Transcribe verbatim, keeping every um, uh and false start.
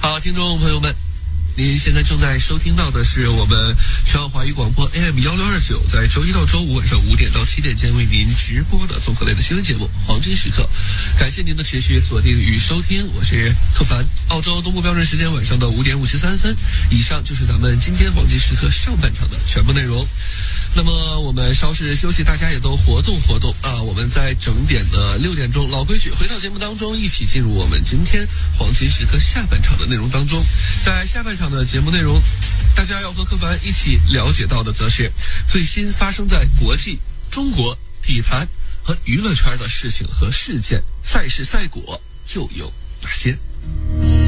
好，听众朋友们，您现在正在收听到的是我们全网华语广播 A M 幺六二九，在周一到周五晚上五点到七点间为您直播的综合类的新闻节目《黄金时刻》。感谢您的持续锁定与收听，我是特凡。澳洲东部标准时间晚上的五点五十三分，以上就是咱们今天黄金时刻上半场的全部内容。那么我们稍事休息，大家也都活动活动啊！我们在整点的六点钟，老规矩，回到节目当中，一起进入我们今天黄金时刻下半场的内容当中。在下半场的节目内容，大家要和柯凡一起了解到的，则是最新发生在国际、中国、体坛和娱乐圈的事情和事件，赛事赛果又有哪些？